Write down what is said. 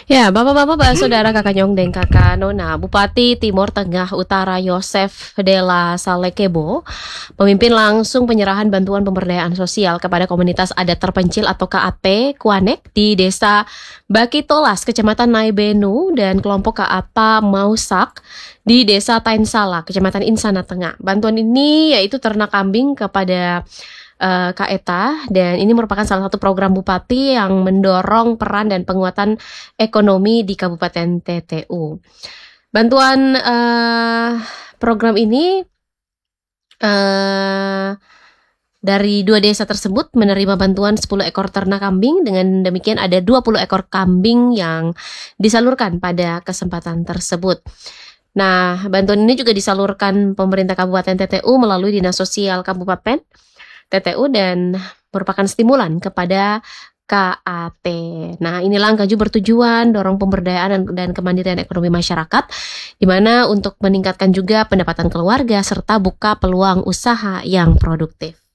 Ya, Bapak-bapak, Saudara, Kakak Nyong, dan Kakak Nona, Bupati Timur Tengah Utara Yosef Della Salekebo memimpin langsung penyerahan bantuan pemberdayaan sosial kepada komunitas adat terpencil atau KAP Kuanek di Desa Bakitolas, Kecamatan Naibenu, dan kelompok KAPA Mausak di Desa Tainsala, Kecamatan Insana Tengah. Bantuan ini yaitu ternak kambing kepada Kak Eta, dan ini merupakan salah satu program Bupati yang mendorong peran dan penguatan ekonomi di Kabupaten TTU. Bantuan program ini dari 2 desa tersebut menerima bantuan 10 ekor ternak kambing. Dengan demikian ada 20 ekor kambing yang disalurkan pada kesempatan tersebut. Nah, bantuan ini juga disalurkan pemerintah Kabupaten TTU melalui Dinas Sosial Kabupaten TTU dan merupakan stimulan kepada KAT. Nah, ini langkah juga bertujuan dorong pemberdayaan dan kemandirian ekonomi masyarakat, di mana untuk meningkatkan juga pendapatan keluarga serta buka peluang usaha yang produktif.